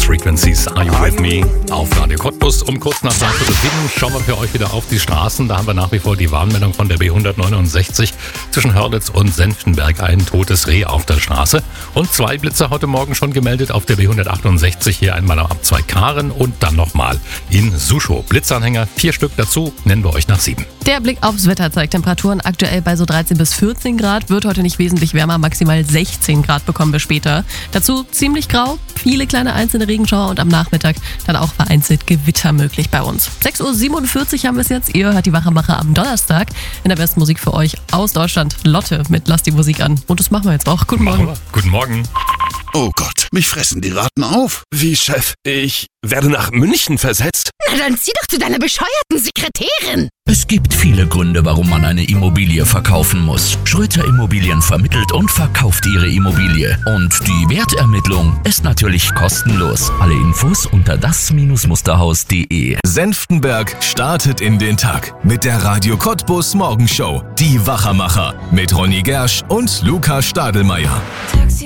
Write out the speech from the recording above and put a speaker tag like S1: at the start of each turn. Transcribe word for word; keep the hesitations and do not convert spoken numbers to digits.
S1: Frequencies, Are You With Me? Auf Radio Cottbus um kurz nach dreiviertel sieben schauen wir für euch wieder auf die Straßen. Da haben wir nach wie vor die Warnmeldung von der B hundertneunundsechzig zwischen Hörlitz und Senftenberg, ein totes Reh auf der Straße. Und zwei Blitzer heute Morgen schon gemeldet auf der B hundertachtundsechzig, hier einmal am Abzweig Karen und dann nochmal in Suschow. Blitzanhänger, vier Stück dazu, nennen wir euch nach sieben.
S2: Der Blick aufs Wetter zeigt Temperaturen aktuell bei so dreizehn bis vierzehn Grad, wird heute nicht wesentlich wärmer, maximal sechzehn Grad bekommen wir später. Dazu ziemlich grau, viele kleine einzelne Regenschauer und am Nachmittag dann auch vereinzelt Gewitter möglich bei uns. sechs Uhr siebenundvierzig haben wir es jetzt, ihr hört die Wachmacher am Donnerstag. In der besten Musik für euch aus Deutschland, Lotte mit Lass die Musik an. Und das machen wir jetzt auch. Guten Morgen.
S1: Guten Morgen.
S3: Oh Gott, mich fressen die Ratten auf.
S4: Wie, Chef? Ich werde nach München versetzt?
S5: Na dann zieh doch zu deiner bescheuerten Sekretärin.
S6: Es gibt viele Gründe, warum man eine Immobilie verkaufen muss. Schröter Immobilien vermittelt und verkauft ihre Immobilie. Und die Wertermittlung ist natürlich kostenlos. Alle Infos unter das Musterhaus punkt de.
S7: Senftenberg startet in den Tag mit der Radio Cottbus Morgenshow. Die Wachmacher mit Ronny Gersch und Luca Stadelmeier.